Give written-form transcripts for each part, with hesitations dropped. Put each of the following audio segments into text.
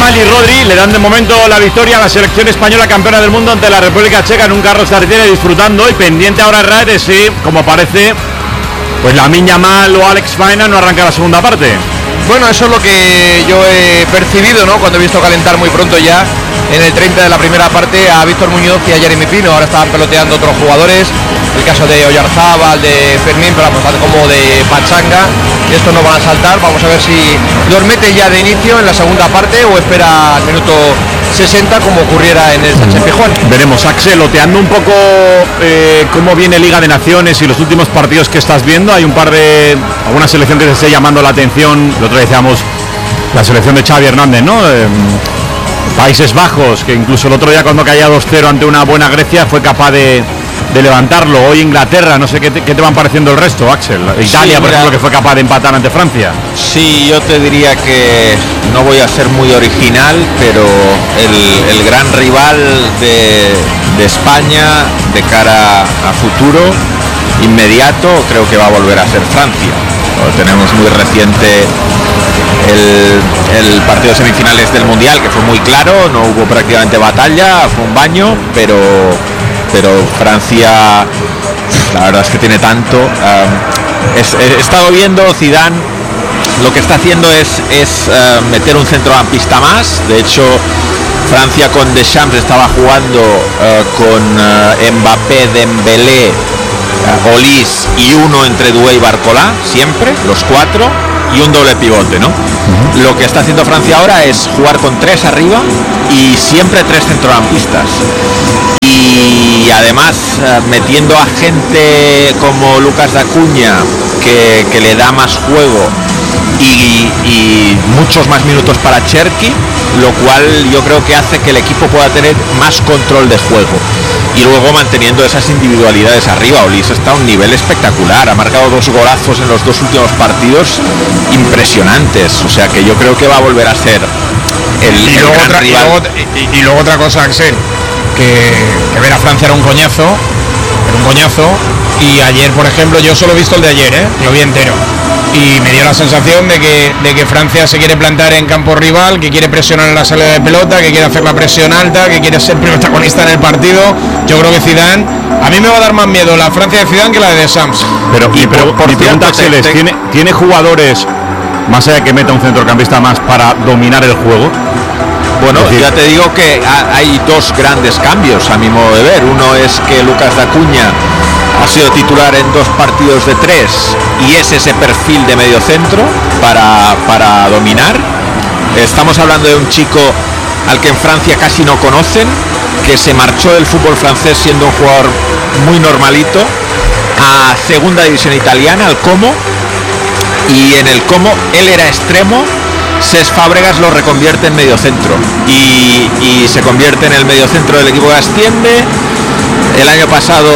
Yamal y Rodri le dan de momento la victoria a la selección española campeona del mundo ante la República Checa en un Carlos Tartiere, disfrutando, y pendiente ahora Raed de si, como parece, pues Lamine Yamal o Alex Baena no arranca la segunda parte. Bueno, eso es lo que yo he percibido, ¿no? Cuando he visto calentar muy pronto ya en el 30 de la primera parte a Víctor Muñoz y a Jeremy Pino. Ahora estaban peloteando otros jugadores, el caso de Oyarzábal, de Fermín, pero vamos, como de Pachanga. Estos no van a saltar. Vamos a ver si los mete ya de inicio en la segunda parte o espera al minuto 60 como ocurriera en el Sánchez-Pizjuán. Veremos. Axel, oteando un poco cómo viene Liga de Naciones y los últimos partidos que estás viendo. Hay un par de alguna selección que te esté llamando la atención. El otro día decíamos la selección de Xavi Hernández, ¿no? Países Bajos, que incluso el otro día cuando caía 2-0 ante una buena Grecia fue capaz de levantarlo. Hoy Inglaterra, no sé qué te van pareciendo el resto, Axel. Italia, sí, por ejemplo, que fue capaz de empatar ante Francia. Sí, yo te diría que no voy a ser muy original, pero el gran rival de España de cara a futuro inmediato creo que va a volver a ser Francia. Tenemos muy reciente el partido de semifinales del Mundial, que fue muy claro, no hubo prácticamente batalla, fue un baño, pero Francia, la verdad es que tiene tanto. He estado viendo Zidane, lo que está haciendo es meter un centrocampista más. De hecho, Francia con Deschamps estaba jugando con Mbappé, Dembélé, Olís y uno entre Doué y Barcola, siempre, los cuatro, y un doble pivote, ¿no? Uh-huh. Lo que está haciendo Francia ahora es jugar con tres arriba y siempre tres centrocampistas. Y además metiendo a gente como Lucas Dacuña, que le da más juego, y muchos más minutos para Cherki, lo cual yo creo que hace que el equipo pueda tener más control de juego. Y luego manteniendo esas individualidades arriba. Olís está a un nivel espectacular, ha marcado 2 golazos en los 2 últimos partidos impresionantes, o sea que yo creo que va a volver a ser el gran rival. Y luego otra cosa, Axel, que ver a Francia era un coñazo, y ayer, por ejemplo, yo solo he visto el de ayer, lo vi entero, y me dio la sensación de que Francia se quiere plantar en campo rival, que quiere presionar en la salida de pelota, que quiere hacer la presión alta, que quiere ser protagonista en el partido. Yo creo que Zidane, a mí me va a dar más miedo la Francia de Zidane que la de Deschamps. Pero mi pregunta, Axel, es, ¿tiene jugadores, más allá de que meta un centrocampista más, para dominar el juego? Bueno, ya te digo que hay 2 grandes cambios a mi modo de ver. Uno es que Lucas Dacuña ha sido titular en 2 partidos de 3 y es ese perfil de medio centro para dominar. Estamos hablando de un chico al que en Francia casi no conocen, que se marchó del fútbol francés siendo un jugador muy normalito a segunda división italiana, al Como, y en el Como él era extremo. Cesc Fábregas lo reconvierte en mediocentro y se convierte en el mediocentro del equipo que asciende. El año pasado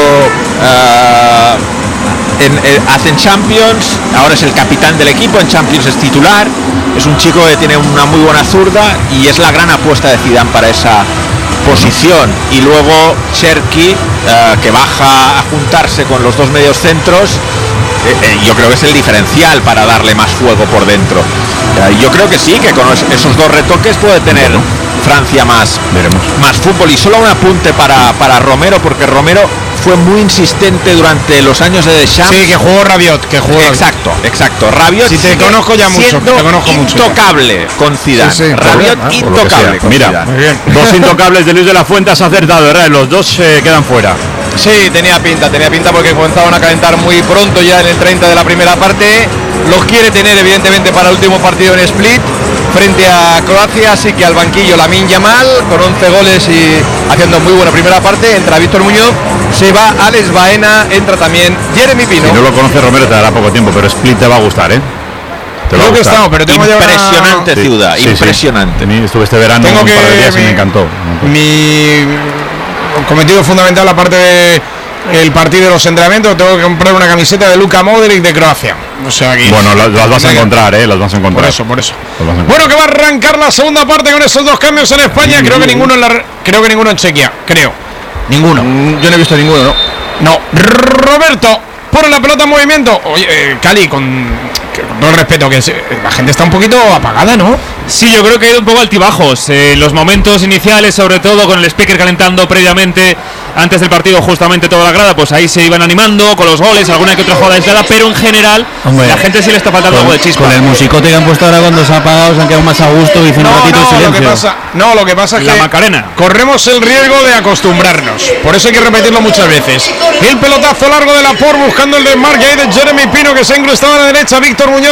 hacen Champions, ahora es el capitán del equipo, en Champions es titular. Es un chico que tiene una muy buena zurda y es la gran apuesta de Zidane para esa posición. Y luego Cherki, que baja a juntarse con los 2 mediocentros, yo creo que es el diferencial para darle más fuego por dentro. Yo creo que sí, que con esos 2 retoques puede tener Francia más fútbol. Y solo un apunte para Romero, porque Romero fue muy insistente durante los años de Deschamps. Sí, que jugó Rabiot, Exacto. Rabiot, si te conozco ya mucho, te conozco intocable mucho con Zidane. Sí, Rabiot intocable con Mira, Zidane. muy bien. 2 intocables de Luis de la Fuente, has acertado, ¿verdad? Los 2 quedan fuera. Sí, tenía pinta porque comenzaban a calentar muy pronto ya en el 30 de la primera parte. Los quiere tener evidentemente para el último partido en Split frente a Croacia, así que al banquillo Lamine Yamal con 11 goles y haciendo muy buena primera parte. Entra Víctor Muñoz, se va Alex Baena, entra también Jeremy Pino. Si no lo conoce Romero te dará poco tiempo, pero Split te va a gustar, Creo que estamos, pero tengo impresionante ya ciudad, sí, impresionante. Sí. Estuve este verano un par de días y me encantó. Mi cometido fundamental, aparte de el partido de los entrenamientos, tengo que comprar una camiseta de Luka Modric de Croacia. O sea, aquí, bueno, las vas a encontrar, las vas a encontrar. Por eso. Bueno, que va a arrancar la segunda parte con esos 2 cambios en España. Creo que ninguno en Chequia. Ninguno. Yo no he visto ninguno, No. Roberto, pone la pelota en movimiento. Oye, Cali, con todo el respeto, que la gente está un poquito apagada, ¿no? Sí, yo creo que ha ido un poco altibajos. Los momentos iniciales, sobre todo con el speaker calentando previamente, antes del partido, justamente toda la grada, pues ahí se iban animando con los goles, alguna que otra jugada aislada, pero en general, la gente sí le está faltando algo de chispa. Con el musicote que han puesto ahora cuando se ha apagado, se han quedado más a gusto y dicen un ratito de silencio. Lo que pasa es la que Macarena. corremos el riesgo de acostumbrarnos. Por eso hay que repetirlo muchas veces. El pelotazo largo de Laporte buscando el desmarque ahí de Jeremy Pino, que se ha incrustado a la derecha. Víctor Muñoz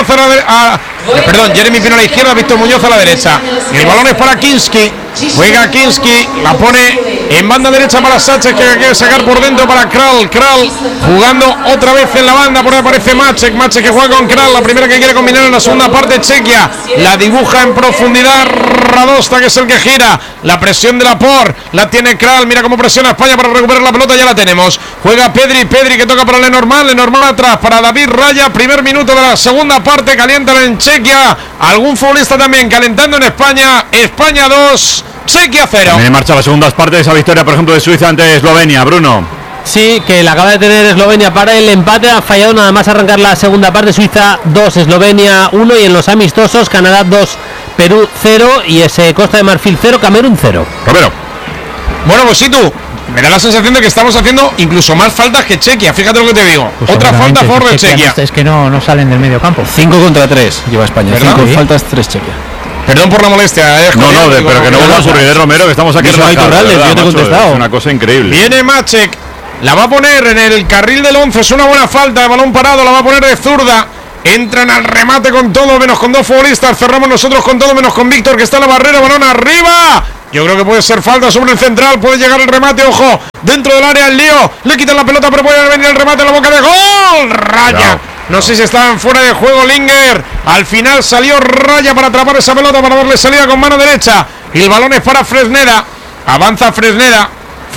Jeremy Pino a la izquierda, Víctor Muñoz a la derecha. El balón es para Kinski. Juega Kinski, la pone en banda derecha para Sánchez, que quiere sacar por dentro para Kral. Kral jugando otra vez en la banda, por ahí aparece Maček que juega con Kral, la primera que quiere combinar en la segunda parte. Chequia la dibuja en profundidad Radosta, que es el que gira. La presión de Laporte la tiene Kral, mira cómo presiona España para recuperar la pelota, ya la tenemos. Juega Pedri que toca para Lenormand atrás para David Raya. Primer minuto de la segunda parte, calientan en Chequia. Algún futbolista también calentando en España. España 2, Chequia 0. También en marcha las segundas partes de esa victoria, por ejemplo, de Suiza ante Eslovenia, Bruno. Sí, que la acaba de tener Eslovenia para el empate, ha fallado nada más arrancar la segunda parte. Suiza 2, Eslovenia 1, y en los amistosos Canadá 2, Perú 0, y ese Costa de Marfil 0, Camerún 0. Romero. Bueno, pues sí, tú, me da la sensación de que estamos haciendo incluso más faltas que Chequia, fíjate lo que te digo. Pues otra falta a favor de Chequia. Es que no salen del medio campo. 5 contra 3 lleva España, 5 faltas, 3 Chequia. Perdón por la molestia, pero que no vuelva a ocurrir, Romero, que estamos aquí. Yo te he contestado. Es una cosa increíble. Viene Maček, la va a poner en el carril del 11, es una buena falta de balón parado, la va a poner de zurda. Entran al remate con todo, menos con 2 futbolistas. Cerramos nosotros con todo, menos con Víctor, que está en la barrera. Balón arriba. Yo creo que puede ser falta sobre el central. Puede llegar el remate, ojo. Dentro del área el lío. Le quitan la pelota, pero puede venir el remate a la boca de gol. Raya. No sé si estaban fuera de juego Linger. Al final salió Raya para atrapar esa pelota, para darle salida con mano derecha. Y el balón es para Fresneda. Avanza Fresneda.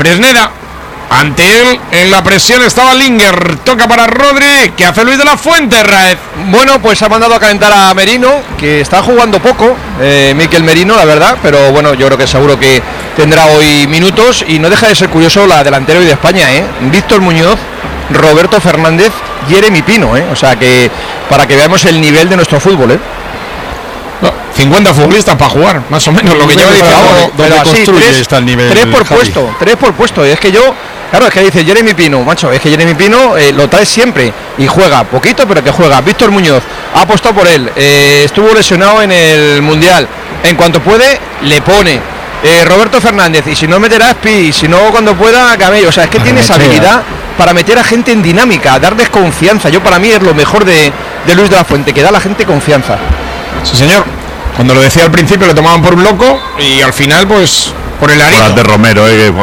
Ante él, en la presión estaba Linger. Toca para Rodri, que hace Luis de la Fuente, Raez. Bueno, pues ha mandado a calentar a Merino, que está jugando poco, Mikel Merino, la verdad, pero bueno, yo creo que seguro que tendrá hoy minutos. Y no deja de ser curioso la delantera hoy de España, Víctor Muñoz, Roberto Fernández, Jeremy Pino, o sea que para que veamos el nivel de nuestro fútbol, 50 futbolistas para jugar, más o menos, lo que lleva diciendo. Pero así, 3 por puesto. Y es que es que dice Jeremy Pino, macho, es que Jeremy Pino lo trae siempre y juega poquito, pero que juega. Víctor Muñoz ha apostado por él, estuvo lesionado en el Mundial. En cuanto puede, le pone. Roberto Fernández, y si no meterá Espi, y si no cuando pueda Camello. O sea, es que tiene esa habilidad para meter a gente en dinámica, darles confianza. Para mí es lo mejor de Luis de la Fuente, que da a la gente confianza. Sí, señor. Cuando lo decía al principio le tomaban por un loco y al final pues por el arito. De Romero,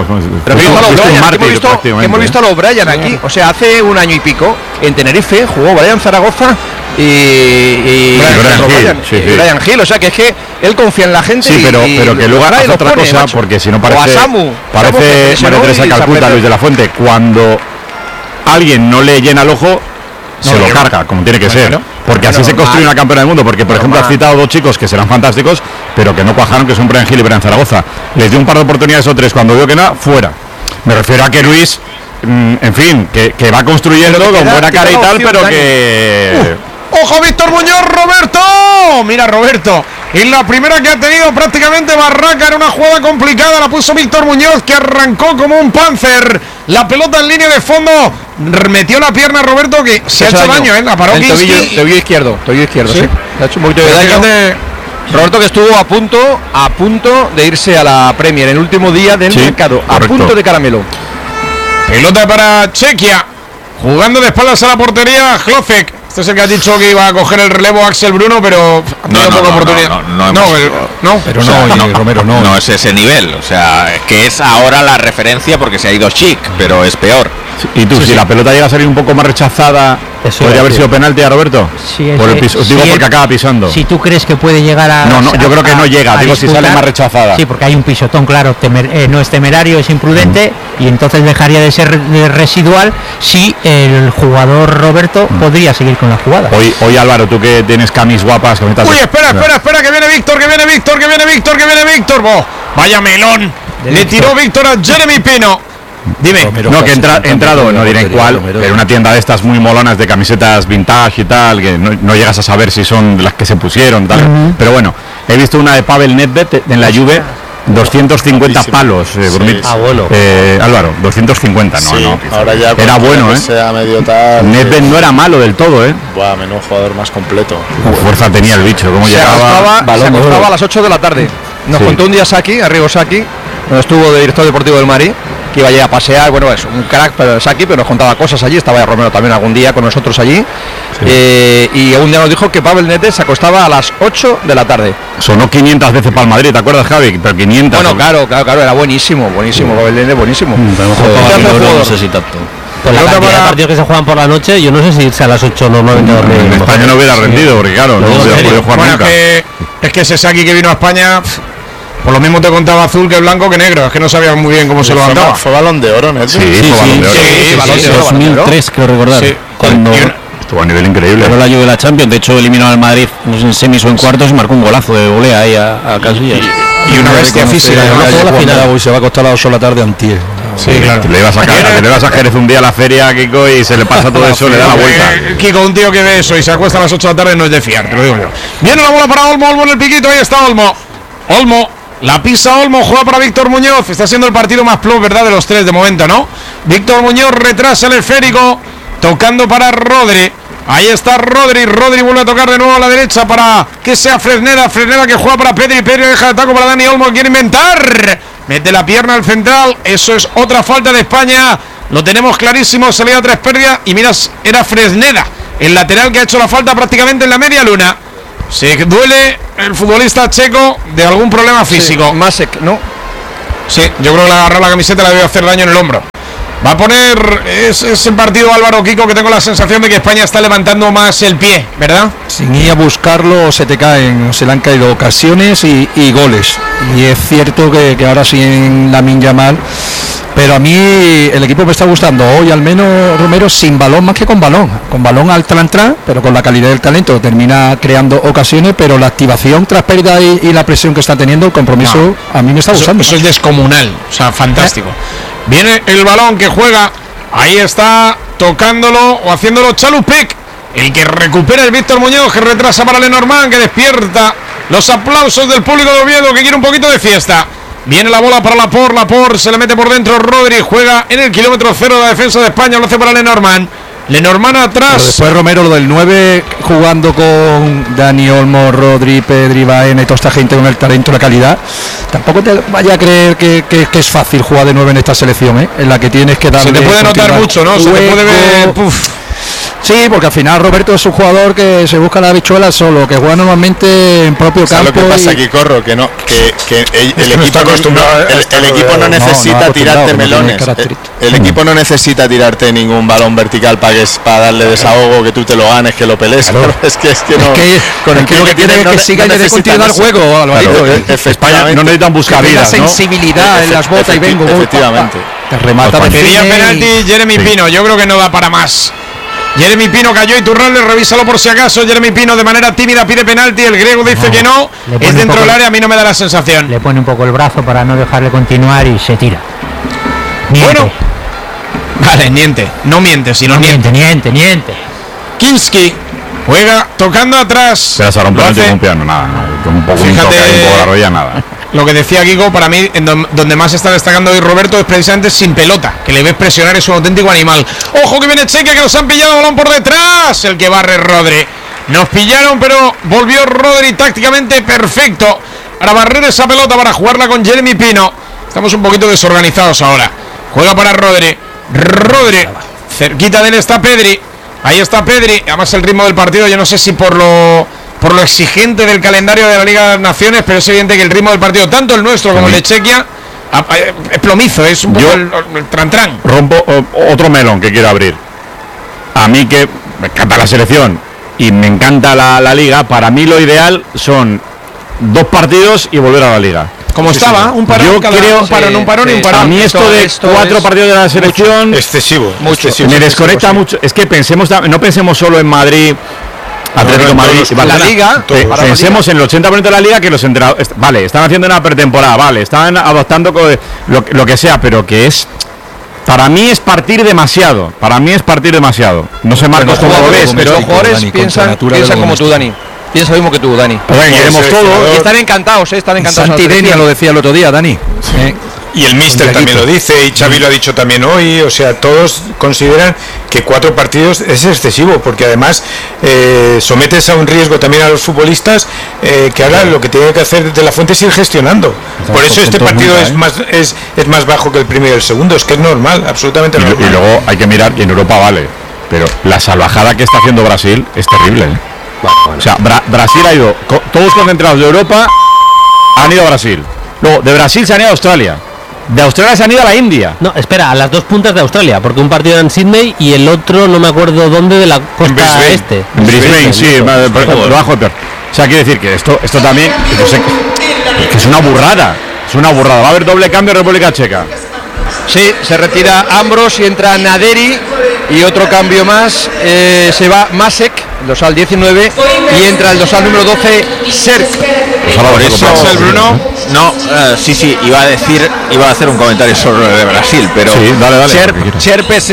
hemos visto a los O'Brien aquí, o sea, hace un año y pico en Tenerife jugó Brian Zaragoza y Brian Gil, o sea que es que él confía en la gente. Sí, pero que luego hace otra cosa, macho. Porque si no parece María Teresa Calcuta, Luis de la Fuente, cuando alguien no le llena el ojo, se lo carga, como tiene que ser. Porque así se construye una campeona del mundo. Porque, por ejemplo, has citado 2 chicos que serán fantásticos, pero que no cuajaron, que son Brian Gil y Brian Zaragoza. Les dio un par de oportunidades o 3, cuando vio que nada, fuera. Me refiero a que Luis, en fin, que va construyendo con buena cara y tal, pero que... ¡Ojo, Víctor Muñoz, Roberto! Mira, Roberto, en la primera que ha tenido prácticamente Barraca, era una jugada complicada, la puso Víctor Muñoz, que arrancó como un panzer. La pelota en línea de fondo, metió la pierna Roberto, que se ha hecho daño, la paró Kinski. Tobillo izquierdo, ¿sí? Le ha hecho un poquito de daño. Roberto, que estuvo a punto de irse a la Premier en el último día del mercado, correcto. A punto de caramelo. Pelota para Chequia, jugando de espaldas a la portería, Hlofek. Este es el que ha dicho que iba a coger el relevo Axel Bruno, pero ha tenido poca oportunidad. Romero no es ese nivel, o sea, que es ahora la referencia porque se ha ido Chic, pero es peor. Y tú, si la pelota llega a salir un poco más rechazada, ¿podría haber sido penalti a Roberto? Sí, por el piso, digo porque acaba pisando. Si tú crees que puede llegar a... No, yo creo que no llega, digo si sale más rechazada. Sí, porque hay un pisotón, claro, no es temerario, es imprudente, y entonces dejaría de ser residual si el jugador Roberto podría seguir con la jugada. Hoy Álvaro, tú que tienes camis guapas, camisetas... Uy, espera, que viene Víctor, vaya melón. Le tiró Víctor a Jeremy Pino. Dime. Romero, no, que entrado, no diré cuál, pero una tienda de estas muy molonas de camisetas vintage y tal, que no llegas a saber si son las que se pusieron, tal. Pero bueno, He visto una de Pavel Nedved en la Juve, 250 palos, Brunit. Bueno. Álvaro, 250, no, Sí, no. ahora ya Era bueno, que sea medio tal. Nedved no era malo del todo, Buah, menudo jugador más completo. Fuerza tenía el bicho, cómo Se llegaba. acostaba a las 8 de la tarde. Nos contó un día Saki, Arrigo Saki, donde estuvo de director deportivo del Madrid, que iba allí a pasear. Bueno, es un crack, pero Saki, pero nos contaba cosas allí. Estaba ya Romero también algún día con nosotros allí. Y un día nos dijo que Pavel Nedved se acostaba a las 8 de la tarde. Sonó 500 veces para el Madrid, ¿te acuerdas, Javi? Pero 500. Bueno, claro, era buenísimo, Pavel Nedved, buenísimo. No sé si tanto. Pues la cantidad de partidos que se juegan por la noche, yo no sé si irse a las 8 normalmente a dormir. En España no hubiera rendido, porque claro, no hubiera podido jugar Bueno, nunca. es que ese Saki que vino a España, por lo mismo te contaba azul que blanco que negro. Es que no sabía muy bien cómo se levantaba. Fue Balón de Oro, ¿no? Sí, fue Balón de Oro. Sí, Balón de Oro, 2003 creo recordar. Sí. Cuando Estuvo a nivel increíble. ganó la Juve la Champions, de hecho eliminó al Madrid no sé, en semis o en cuartos y marcó un golazo de volea ahí a Casillas. Y una bestia física. Y se va a acostar a las 8 de la tarde antier. Sí, claro. Le ibas a Jerez un día a la feria, Kiko, y se le pasa todo eso, le da la vuelta. Kiko, un tío que ve eso y se acuesta a las 8 de la tarde no es de fiar, te lo digo yo. Viene la bola para Olmo en el piquito, ahí está Olmo. La pisa Olmo, juega para Víctor Muñoz. Está siendo el partido más plus, ¿verdad? De los tres de momento, ¿no? Víctor Muñoz retrasa el esférico, tocando para Rodri. Ahí está Rodri vuelve a tocar de nuevo a la derecha para que sea Fresneda que juega para Pedri deja de taco para Dani Olmo, quiere inventar, mete la pierna al central, eso es otra falta de España, lo tenemos clarísimo, salida 3 pérdidas y miras, era Fresneda, el lateral que ha hecho la falta prácticamente en la media luna. Se duele el futbolista checo de algún problema físico. Sí, Masek, ¿no? Sí, yo creo que le agarrar la camiseta le debe hacer daño en el hombro. Va a poner, es el partido, Álvaro, Kiko, que tengo la sensación de que España está levantando más el pie, ¿verdad? Sin ir a buscarlo se te caen, se le han caído ocasiones y goles. Y es cierto que ahora sí en Lamine Yamal, pero a mí el equipo me está gustando hoy, al menos Romero, sin balón más que con balón al tran, pero con la calidad del talento termina creando ocasiones, pero la activación tras pérdida y la presión que está teniendo, el compromiso, a mí me está gustando. Eso es descomunal, o sea, fantástico. Viene el balón que juega, ahí está tocándolo o haciéndolo Chalupek, el que recupera el Víctor Muñoz, que retrasa para Lenormand, que despierta los aplausos del público de Oviedo, que quiere un poquito de fiesta. Viene la bola para Laporte, se le mete por dentro Rodri, juega en el kilómetro 0 de la defensa de España, lo hace para Lenormand atrás. Pero después Romero, lo del 9, jugando con Dani Olmo, Rodri, Pedri, Baena y toda esta gente con el talento y la calidad, tampoco te vaya a creer que es fácil jugar de 9 en esta selección, en la que tienes que darle. Se te puede notar mucho, ¿no? Se te puede ver. Sí, porque al final Roberto es un jugador que se busca la habichuela solo, que juega normalmente en propio campo. Lo que pasa aquí, Corro, que el equipo no necesita tirarte melones. El equipo no necesita tirarte ningún balón vertical para darle desahogo, que tú te lo ganes, que lo pelees. Claro. Es que no. Con el que tiene que siga y le dé continuidad al juego, Alvarito. España no necesitan buscar la vidas, ¿no? sensibilidad en las botas y vengo. Efectivamente. Te remata. Pedía penalti Jeremy Pino, yo creo que no da para más. Jeremy Pino cayó y Turralde, revísalo por si acaso. Jeremy Pino de manera tímida pide penalti, el griego dice que no, es dentro del área, a mí no me da la sensación. Le pone un poco el brazo para no dejarle continuar y se tira. Miente. Bueno, vale, no miente, sino Niente. Kinski juega tocando atrás. Pero se rompe con un piano, nada. Un poco un toque, un poco la rodilla, nada. Lo que decía Kiko, para mí, donde más está destacando hoy Roberto es precisamente sin pelota, que le ves presionar, es un auténtico animal. Ojo que viene Cheque, que nos han pillado, balón por detrás, el que barre Rodri. Nos pillaron, pero volvió Rodri tácticamente perfecto para barrer esa pelota, para jugarla con Jeremy Pino. Estamos un poquito desorganizados ahora. Juega para Rodri, cerquita de él está Pedri. Ahí está Pedri, además el ritmo del partido, yo no sé si por lo exigente del calendario de la Liga de las Naciones, pero es evidente que el ritmo del partido, tanto el nuestro como el de Chequia, es plomizo, es un poco el tran-tran. Rompo otro melón que quiero abrir. A mí, que me encanta la selección y me encanta la Liga, para mí lo ideal son 2 partidos y volver a la Liga. Como estaba, un parón, yo creo, un parón y un parón. A mí esto de 4 partidos de la selección excesivo. Me desconecta mucho. Es que no pensemos solo en Madrid, Atlético Madrid, la Liga. Pensemos en el 80% de la Liga, que los entrenadores, vale, están haciendo una pretemporada, vale, están adoptando lo que sea, pero que es, para mí es partir demasiado. No sé, Marcos, cómo lo ves, pero los jugadores piensan como tú, Dani. Pienso lo mismo que tú, Dani. Queremos todo. Y están encantados, están encantados. Santidenia lo decía el otro día, Dani. Y el míster también lo dice, y Xavi lo ha dicho también hoy, o sea, todos consideran que 4 partidos es excesivo, porque además sometes a un riesgo también a los futbolistas, que ahora lo que tiene que hacer De La Fuente es ir gestionando. Por eso este partido es más bajo que el primero y el segundo, es que es normal, absolutamente normal. Y luego hay que mirar, y en Europa vale, pero la salvajada que está haciendo Brasil es terrible. O sea, Brasil ha ido, todos concentrados de Europa han ido a Brasil, luego de Brasil se han ido a Australia, de Australia se han ido a la India. No, espera, a las 2 puntas de Australia, porque un partido era en Sydney y el otro no me acuerdo dónde, de la costa este. En Brisbane, sí, debajo de Perth. O sea, quiere decir que esto también que es una burrada. Va a haber doble cambio en República Checa. Sí, se retira Ambros y entra Naderi, y otro cambio más, se va Masek, el dorsal 19, y entra el dorsal número 12, Serk. Por eso el Bruno. No, sí, iba a hacer un comentario sobre de Brasil, pero sí, dale, Cherp es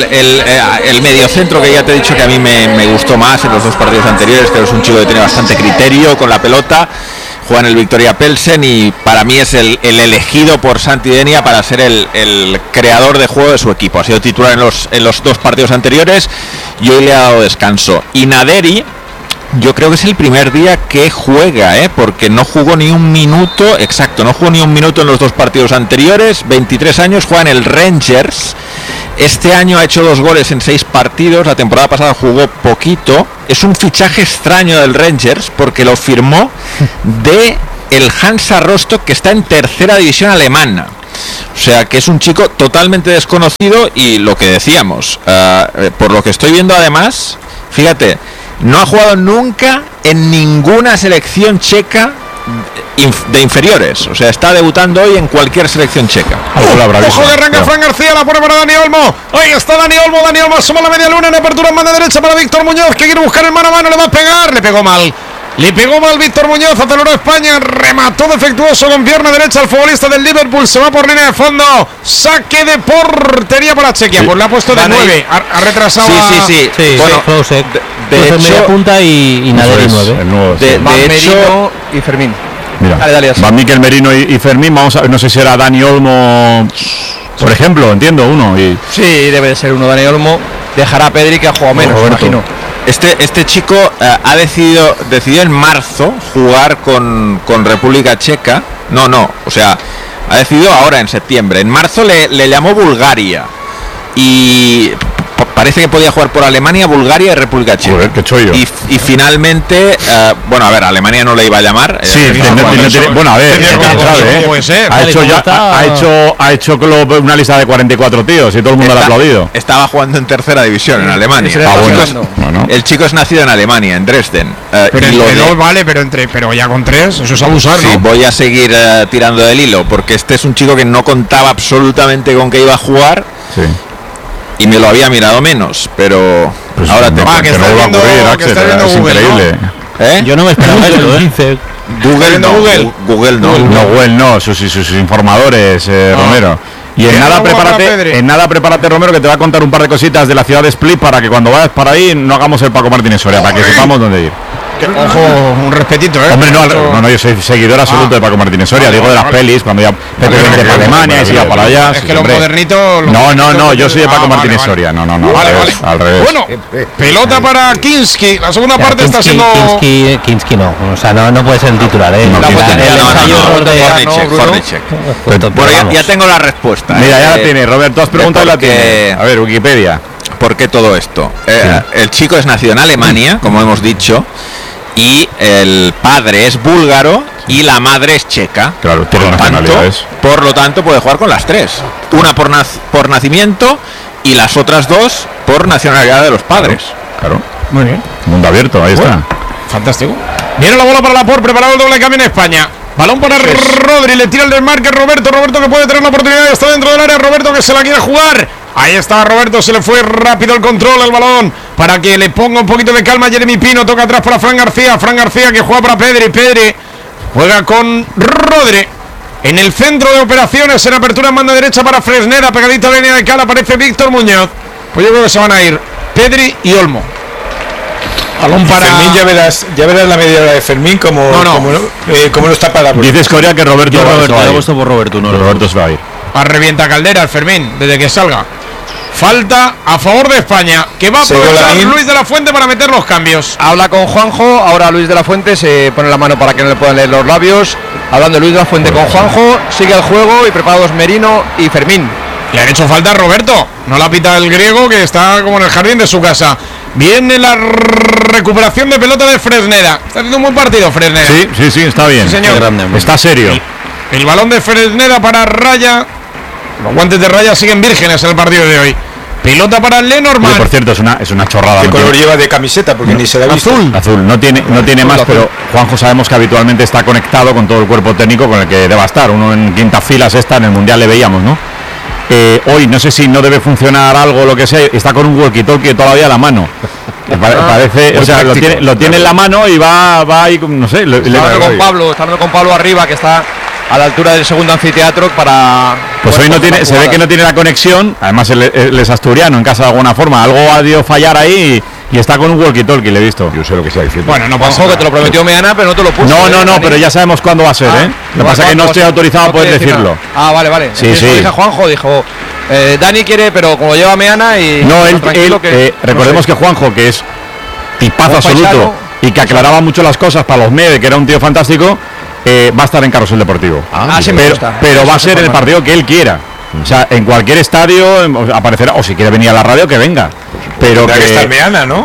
el mediocentro que ya te he dicho que a mí me gustó más en los 2 partidos anteriores, que es un chico que tiene bastante criterio con la pelota, juega en el Victoria Pelsen y para mí es el elegido por Santidenia para ser el creador de juego de su equipo. Ha sido titular en los 2 partidos anteriores y hoy le ha dado descanso. Y Naderi, yo creo que es el primer día que juega, porque no jugó ni un minuto, en los 2 partidos anteriores. 23 años, juega en el Rangers. Este año ha hecho 2 goles en 6 partidos, la temporada pasada jugó poquito. Es un fichaje extraño del Rangers porque lo firmó de el Hansa Rostock, que está en 3ª división alemana. O sea que es un chico totalmente desconocido y lo que decíamos, por lo que estoy viendo además, fíjate, no ha jugado nunca en ninguna selección checa de inferiores, o sea, está debutando hoy en cualquier selección checa. Ojo que arranca Fran García, la pone para Dani Olmo. Ahí está Dani Olmo asoma la media luna en apertura en banda derecha para Víctor Muñoz, que quiere buscar el mano a mano, le va a pegar, le pegó mal Víctor Muñoz, aceleró España, remató defectuoso con pierna derecha al futbolista del Liverpool, se va por línea de fondo, saque de portería para Chequia, sí. Pues le ha puesto de 9, ha retrasado. Sí. Bueno, de hecho, media punta y Naderi 9. De hecho, y Fermín. Mira, va Miquel Merino y Fermín, vamos a ver, no sé si era Dani Olmo, por ejemplo, entiendo uno. Sí, debe de ser uno, Dani Olmo, dejará a Pedri, que ha jugado menos, imagino. Este chico ha decidido en marzo jugar con República Checa. O sea, ha decidido ahora en septiembre. En marzo le llamó Bulgaria y parece que podía jugar por Alemania, Bulgaria y República Checa. Joder, qué chollo. Y finalmente, Alemania no le iba a llamar. Bueno, a ver, puede ser. Ha hecho una lista de 44 tíos y todo el mundo le ha aplaudido. Estaba jugando en 3ª división en Alemania. El chico es nacido en Alemania, en Dresden. Pero ya con 3, eso es abusar, ¿no? Sí, voy a seguir tirando del hilo, porque este es un chico que no contaba absolutamente con que iba a jugar. Sí. Y me lo había mirado menos, pero pues ahora que no va a ocurrir, Axel, es increíble. Yo no me esperaba eso, Google no, sus informadores, Romero. Y en nada prepárate Romero, que te va a contar un par de cositas de la ciudad de Split para que cuando vayas para ahí no hagamos el Paco Martínez Soria, para que sepamos dónde ir. Ojo, un respetito, Hombre, no, yo soy seguidor absoluto de Paco Martínez Soria, digo de las pelis, cuando ya Pepe vende para Alemania y se iba para allá. Es que los modernitos... No, yo soy de Paco Martínez Soria, no, vale. Al revés. Bueno, pelota para Kinski, la segunda parte está siendo... Kinski no, o sea, no puede ser el titular, Bueno, ya tengo la respuesta. Mira, ya la tiene, Roberto, has preguntado y la tiene. A ver, Wikipedia. ¿Por qué todo esto? El chico es nacido en Alemania, como hemos dicho, y el padre es búlgaro y la madre es checa. Claro, tiene nacionalidades. Por lo tanto, puede jugar con las 3. Una por nacimiento y las otras 2 por nacionalidad de los padres. Claro. Muy bien. Mundo abierto, ahí está. Fantástico. Viene la bola para Laporte, preparado el doble cambio en España. Balón para Rodri, le tira el desmarque Roberto que puede tener la oportunidad, está dentro del área, Roberto que se la quiere jugar. Ahí está Roberto, se le fue rápido el control, el balón, para que le ponga un poquito de calma Jeremy Pino, toca atrás para Fran García que juega para Pedri juega con Rodri. En el centro de operaciones, en apertura en banda derecha para Fresneda, pegadita a la línea de cal, aparece Víctor Muñoz. Pues yo creo que se van a ir Pedri y Olmo. Balón para Fermín, ya verás la media hora de Fermín como no está para. Dices Corea que Roberto Yo Roberto, se va a he ir. puesto por Roberto, no. Roberto se va a ir. A revienta Caldera el Fermín desde que salga. Falta a favor de España, que va a aprovechar Luis de la Fuente para meter los cambios. Habla con Juanjo, ahora Luis de la Fuente se pone la mano para que no le puedan leer los labios. Hablando Luis de la Fuente con Juanjo, sigue el juego y preparados Merino y Fermín. Le han hecho falta a Roberto, no la pita el griego que está como en el jardín de su casa. Viene la recuperación de pelota de Fresneda. Está haciendo un buen partido Fresneda. Sí, está bien. Sí, señor. Está serio. El balón de Fresneda para Raya. Los guantes de Raya siguen vírgenes en el partido de hoy. Pelota para Lenormand. Oye, por cierto, es una chorrada. ¿Qué ¿no? color lleva de camiseta? Porque ni se la ha visto. Azul, no tiene más, azul. pero Juanjo sabemos que habitualmente está conectado con todo el cuerpo técnico con el que deba estar. Uno en quinta fila, sexta, en el Mundial le veíamos, ¿no? Hoy no sé si no debe funcionar algo o lo que sea, está con un walkie-talkie todavía a la mano. Parece, o sea, lo tiene en la mano y va ahí, no sé. Está hablando con Pablo arriba, que está a la altura del segundo anfiteatro para... Pues hoy no tiene, se ve que no tiene la conexión, además él es asturiano en casa de alguna forma, algo ha debido fallar ahí y está con un walkie-talkie, le he visto. Yo sé lo que está diciendo. Bueno, no pasa Juanjo, que te lo prometió Meana, pero no te lo puso. No, pero ya sabemos cuándo va a ser, Lo que pasa es que no estoy autorizado a poder decirlo. Vale. Sí. Dije a Juanjo, dijo, Dani quiere, pero como lo lleva Meana y... No, él recordemos que Juanjo, que es tipazo absoluto y que aclaraba mucho las cosas para los medios, que era un tío fantástico, va a estar en Carrusel Deportivo. Pero va a ser el partido que él quiera. O sea, en cualquier estadio aparecerá, o si quiere venir a la radio, que venga. Pero que está Meana, ¿no?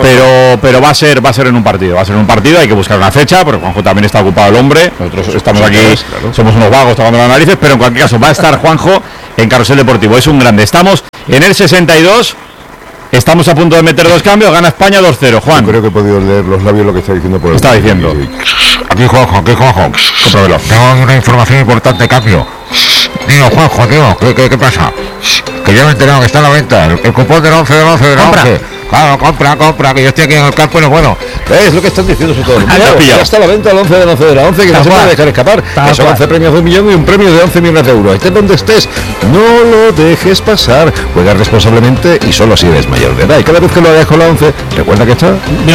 Pero va a ser en un partido. Hay que buscar una fecha, porque Juanjo también está ocupado el hombre. Nosotros estamos aquí, somos unos vagos tomando las narices, pero en cualquier caso va a estar Juanjo en Carrusel Deportivo. Es un grande. Estamos en el 62. Estamos a punto de meter 2 cambios, gana España 2-0. Juan. Yo creo que he podido leer los labios lo que está diciendo por el. Está diciendo. Aquí Juanjo. Cómpramelo. Tengo una información importante, cambio. Tío, Juanjo, tío, ¿qué pasa? Que ya me he enterado que está a la venta. El cupón del 11 del 11 del 11. Claro, compra, que yo estoy aquí en el campo y no puedo. Es lo que están diciendo todo el mundo. Ya está a la venta el 11 del 11 de la 11, que no se puede dejar escapar. Que son 11 premios de 1 millón y un premio de 11 millones de euros. Estés donde estés, no lo dejes pasar. Juega responsablemente y solo si eres mayor de edad. Y cada vez que lo hagas con la 11, recuerda que está.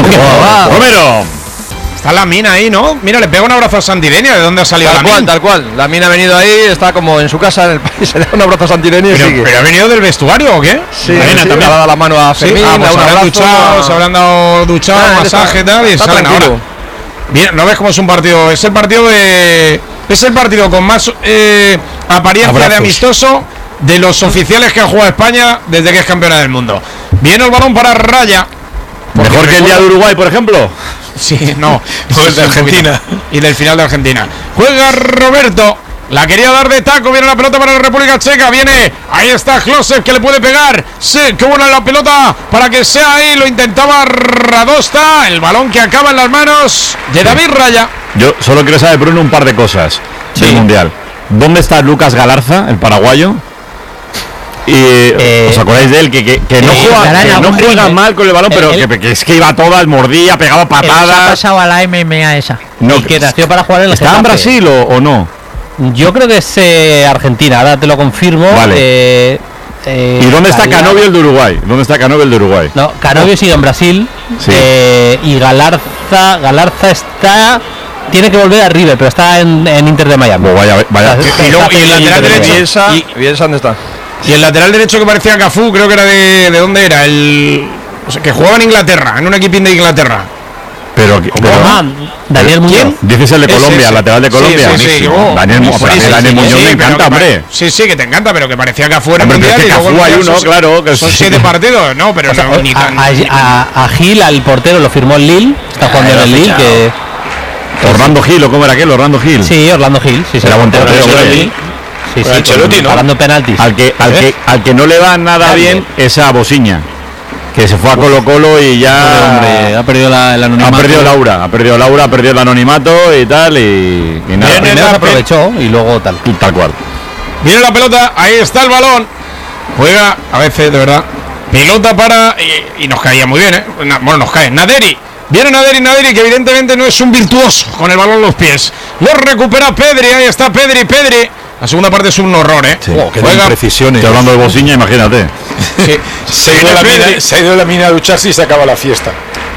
Romero. Está la mina ahí, ¿no? Mira, le pega un abrazo a Santideña. ¿De dónde ha salido la mina? Tal cual. La mina ha venido ahí, está como en su casa en el país. Se le da un abrazo a Santideña y sigue. ¿Pero ha venido del vestuario o qué? Sí, también ha dado la mano a Fermín. Se habrán dado duchado, masaje y tal, y salen ahora. Bien, ¿no ves cómo es un partido? Es el partido con más apariencia de amistoso de los oficiales que ha jugado España desde que es campeona del mundo. Viene el balón para Raya. Mejor que el día de Uruguay, por ejemplo. Sí, no. El de Argentina. Y del final de Argentina. Juega Roberto. La quería dar de taco. Viene la pelota para la República Checa. Viene. Ahí está Klose, que le puede pegar. Sí, qué buena la pelota para que sea ahí. Lo intentaba Radosta. El balón que acaba en las manos de David Raya. Yo solo quiero saber, Bruno, un par de cosas del Mundial. ¿Dónde está Lucas Galarza, el paraguayo? Y ¿os acordáis de él? Que no juega mal con el balón, pero que es que iba a todas, mordía, pegaba patadas. Ha pasado a la MMA esa. No, que nació para jugar en el ¿Está en Brasil o no? Yo creo que es Argentina, ahora te lo confirmo. Vale. ¿Y dónde está Canovio el de Uruguay? No, Canovio sigue en Brasil. Sí. Y Galarza está... Tiene que volver a River, pero está en Inter de Miami. Vaya. Y el lateral derecho. Bielsa, ¿dónde está? Y el lateral derecho que parecía Cafú, creo que era de dónde era, que jugaba en Inglaterra, en un equipín de Inglaterra. Pero Daniel Muñoz. Dices el de Colombia, el lateral de Colombia. Sí. Daniel Muñoz me encanta, hombre. Sí, que te encanta, pero que parecía que afuera en Mundial. Y luego hay uno, claro. Que son 7 partidos, no, pero no, ni tan. A Gil, al portero, lo firmó el Lille. Está jugando en el Lille. Orlando Gil, ¿o cómo era aquel? Orlando Gil. Sí, Orlando Gil. Sí, era buen portero. Sí, parando penaltis. Al que no le va nada bien es a Bosiña, que se fue a Colo-Colo y ya hombre, ha perdido el anonimato. Ha perdido el anonimato y tal, y nada. Primero se aprovechó y luego tal cual. Viene la pelota, ahí está el balón. Juega a veces, de verdad. Pelota para... Y nos caía muy bien, Bueno, nos cae. Naderi. Viene Naderi, que evidentemente no es un virtuoso con el balón en los pies. Lo recupera Pedri, ahí está Pedri. La segunda parte es un horror, Sí. Qué imprecisiones. Estoy hablando de Bosiña, imagínate. Sí. Se ha ido a la mina a ducharse y se acaba la fiesta.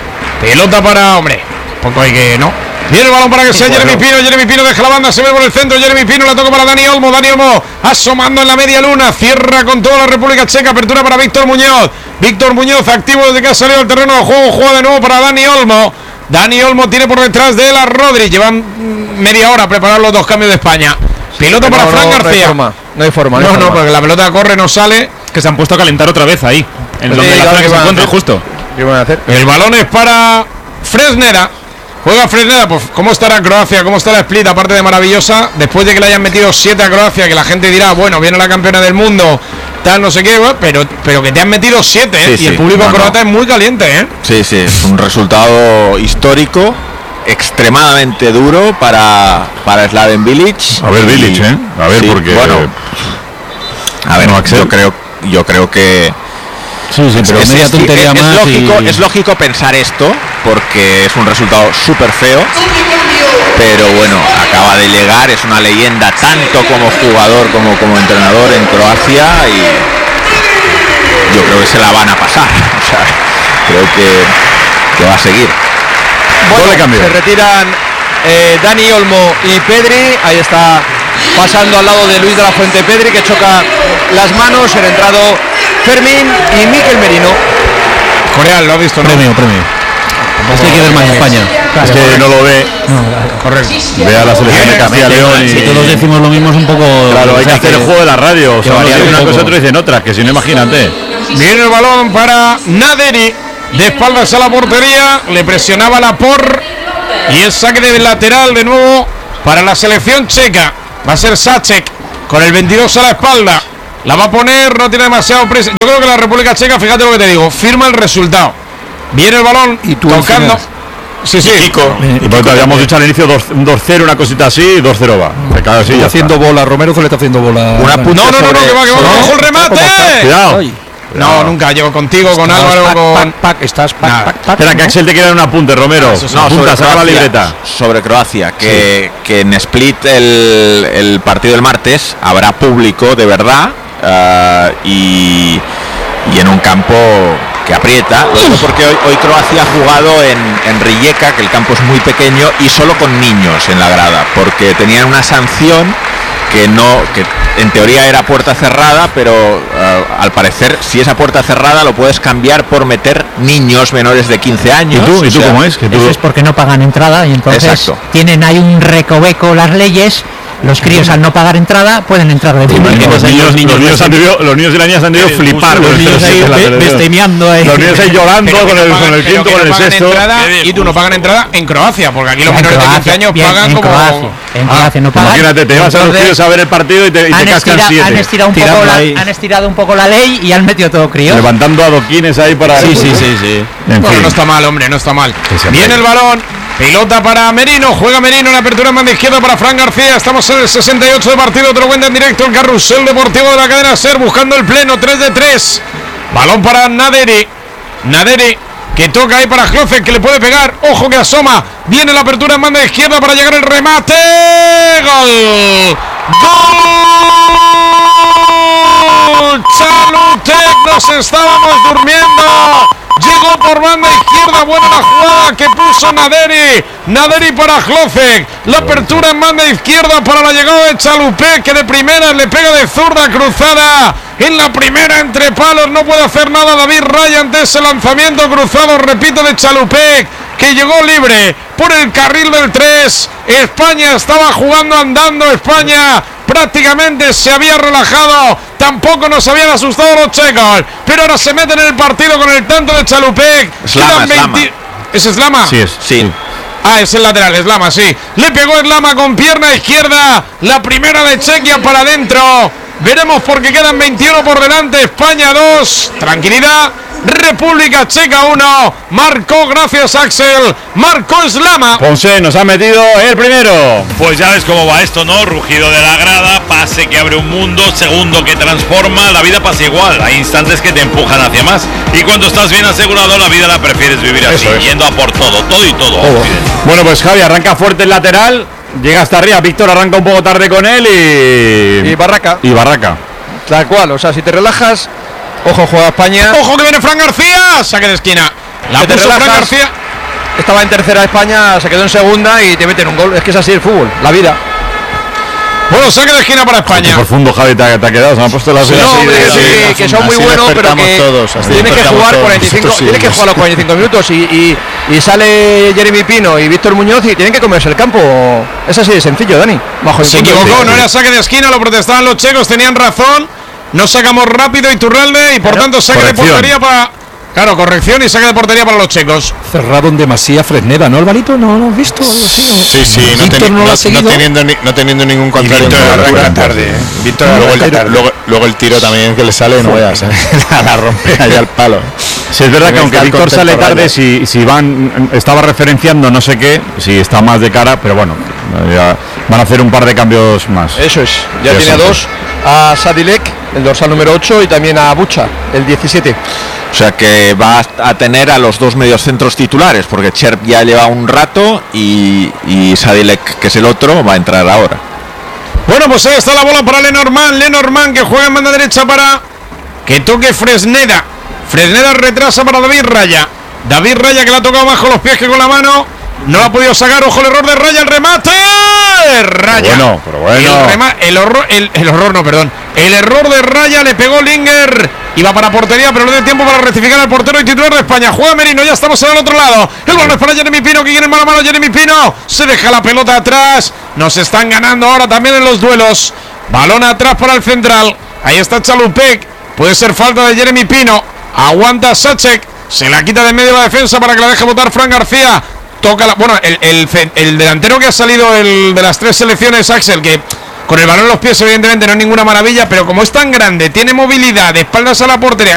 Pelota para, hombre, poco hay que, ¿no? Viene el balón para que sea Jeremy Pino deja la banda, se ve por el centro, Jeremy Pino la toca para Dani Olmo asomando en la media luna, cierra con toda la República Checa, apertura para Víctor Muñoz activo desde que ha salido al terreno de juego, juega de nuevo para Dani Olmo tiene por detrás de él a Rodri, llevan media hora a preparar los dos cambios de España. Pelota para Fran García. No hay forma, porque la pelota corre, no sale. Que se han puesto a calentar otra vez ahí, en donde la zona que se encuentra justo. ¿Qué van a hacer? El balón es para Fresneda. Juega Fresneda, pues ¿cómo estará Croacia? ¿Cómo está la Split? Aparte de maravillosa, después de que le hayan metido 7 a Croacia, que la gente dirá, bueno, viene la campeona del mundo, tal, no sé qué, pero que te han metido 7, ¿eh? Sí, y el público croata es muy caliente, ¿eh? Sí, es un resultado histórico, extremadamente duro para Slaven Bilic. A ver, Bilic, ¿eh? A ver, sí, porque... Bueno, a ver, no, yo creo que... Sí, pero media tontería más. Es lógico pensar esto, porque es un resultado súper feo, pero bueno, acaba de llegar, es una leyenda tanto como jugador como entrenador en Croacia, y yo creo que se la van a pasar. O sea, creo que va a seguir. Bueno, se retiran Dani Olmo y Pedri, ahí está pasando al lado de Luis de la Fuente Pedri, que choca las manos, el entrado Fermín y Mikel Merino. Coreal, lo ha visto, ¿no? Premio. Es que hay que ver más España. Es que no lo ve. Correcto. Ve a la selección de Castilla y León y... Si todos decimos lo mismo es un poco... Claro, hay que hacer el juego de la radio. O sea, uno dice una cosa, otro dicen otra, que si no, imagínate. Viene el balón para Naderi. De espaldas a la portería. Le presionaba la y el saque de lateral de nuevo para la selección checa. Va a ser Sacek con el 22 a la espalda. La va a poner, no tiene demasiado presa. Yo creo que la República Checa, fíjate lo que te digo, firma el resultado. Viene el balón y tú tocando. Sí. Kiko. Y porque habíamos dicho al inicio 2-0, una cosita así, 2-0 va. Está haciendo bola, Romero se le está haciendo bola. No, que va, ojo el remate. Cuidado. No, nunca, llego contigo, con Álvaro, Espera, que Axel te quiera un apunte, Romero. Apunta, saca la libreta. Sobre Croacia, que en Split el partido del martes habrá público de verdad, y en un campo que aprieta, porque hoy Croacia ha jugado en Rijeka, que el campo es muy pequeño, y solo con niños en la grada, porque tenían una sanción que en teoría era puerta cerrada, pero al parecer, si esa puerta cerrada lo puedes cambiar por meter niños menores de 15 años. ¿Y tú cómo es? Eso es porque no pagan entrada y entonces tienen ahí un recoveco las leyes. Los críos al no pagar entrada pueden entrar de público. Los niños y las niñas han debido flipar. Los niños ahí bestemeando ahí. Los niños ahí llorando con el quinto, con el sexto. Y tú no pagan entrada en Croacia, porque aquí los menores de 15 años pagan como... En Croacia no pagan. Imagínate, te vas a los críos a ver el partido y te cascan 7. Han estirado un poco la ley y han metido todo crío. Levantando adoquines ahí para... Sí. Bueno, no está mal, hombre, no está mal. Viene el balón. Pelota para Merino, juega Merino en la apertura en banda izquierda para Fran García. Estamos en el 68 de partido, te lo cuenta en directo el carrusel deportivo de la cadena SER, buscando el pleno, 3-3. Balón para Naderi, que toca ahí para Klocek, que le puede pegar, ojo que asoma. Viene la apertura en banda izquierda para llegar el remate. ¡Gol! Chalutek, nos estábamos durmiendo. Llegó por banda izquierda, buena la jugada que puso Naderi para Klocek. La apertura en banda izquierda para la llegada de Chalutek, que de primera le pega de zurda cruzada. En la primera entre palos no puede hacer nada David Raya ante ese lanzamiento cruzado, repito, de Chalutek, que llegó libre por el carril del 3. España estaba jugando andando, España prácticamente se había relajado, tampoco nos habían asustado los checos, pero ahora se meten en el partido con el tanto de Chalutek. ¿Es Slama? Sí. Es el lateral, Slama, sí. Le pegó Slama con pierna izquierda, la primera de Chequia para adentro. Veremos porque quedan 21 por delante. España 2, tranquilidad. República Checa 1, marcó, gracias Axel, marcó Slama. Ponce nos ha metido el primero. Pues ya ves cómo va esto, ¿no? Rugido de la grada, pase que abre un mundo, segundo que transforma, la vida pasa igual, hay instantes que te empujan hacia más, y cuando estás bien asegurado la vida la prefieres vivir así, yendo a por todo y todo. Bueno, pues Javi arranca fuerte el lateral, llega hasta arriba, Víctor arranca un poco tarde con él y Barraca. Tal cual, o sea, si te relajas. Ojo, juega España. Ojo que viene Fran García. Saque de esquina. La puso Fran García. estaba en tercera España, se quedó en segunda y te meten un gol. Es que es así el fútbol, la vida. Bueno, saque de esquina para España. Qué profundo, Javi, te ha quedado. Se me han puesto las que son muy buenos, pero que tienes que jugar 45, tienes que jugar los 45 minutos y sale Jeremy Pino y Víctor Muñoz y tienen que comerse el campo. Es así de sencillo, Dani. Se equivocó, no era saque de esquina, lo protestaban los checos, tenían razón. No sacamos rápido Iturralde y por tanto saque de portería para... Claro, corrección y saque de portería para los checos. Cerraron demasiado Fresneda, ¿no, Alvarito? ¿No lo has visto? Sí, no teniendo ningún contrario. Luego el tiro también que le sale, no veas, la rompe allá al palo. Sí, es verdad que aunque Víctor sale tarde, si Iván estaba referenciando no sé qué, si está más de cara, pero bueno, ya van a hacer un par de cambios más. Eso es, ya tiene a dos, a Sadilek, el dorsal número 8, y también a Bucha, el 17. O sea que va a tener a los dos mediocentros titulares, porque Cherp ya lleva un rato y Sadilek, que es el otro, va a entrar ahora. Bueno, pues ahí está la bola para Lenormand que juega en banda derecha para que toque Fresneda. Fresneda retrasa para David Raya que le ha tocado bajo los pies, que con la mano no la ha podido sacar. Ojo el error de Raya, el remate Raya. Pero bueno. El error de Raya, le pegó Linger. Iba para portería, pero no dio tiempo para rectificar al portero y titular de España. Juega Merino, ya estamos en el otro lado. El balón es para Jeremy Pino, que quiere mano a mano. Jeremy Pino se deja la pelota atrás. Nos están ganando ahora también en los duelos. Balón atrás para el central. Ahí está Chalupek. Puede ser falta de Jeremy Pino. Aguanta Sacek. Se la quita de medio de la defensa para que la deje botar Fran García. Toca la... Bueno, el delantero que ha salido de las tres selecciones, Axel, que con el balón en los pies evidentemente no es ninguna maravilla, pero como es tan grande, tiene movilidad, de espaldas a la portería,